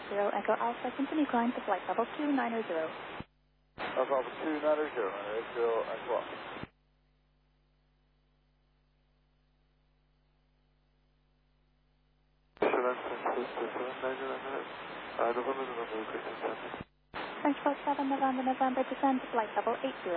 Echo Alpha, continue climb to flight level 290. Alpha 290, Echo Alpha. French Flight 7, November, descend to flight level 80.